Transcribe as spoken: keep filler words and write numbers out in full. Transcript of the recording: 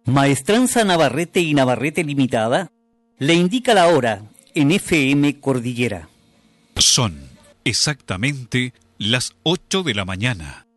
Maestranza Navarrete y Navarrete Limitada le indica la hora en F M Cordillera. Son exactamente las ocho de la mañana